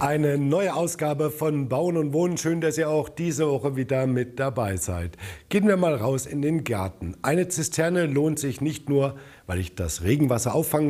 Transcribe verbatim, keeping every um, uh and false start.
Eine neue Ausgabe von Bauen und Wohnen. Schön, dass ihr auch diese Woche wieder mit dabei seid. Gehen wir mal raus in den Garten. Eine Zisterne lohnt sich nicht nur, weil ich das Regenwasser auffangen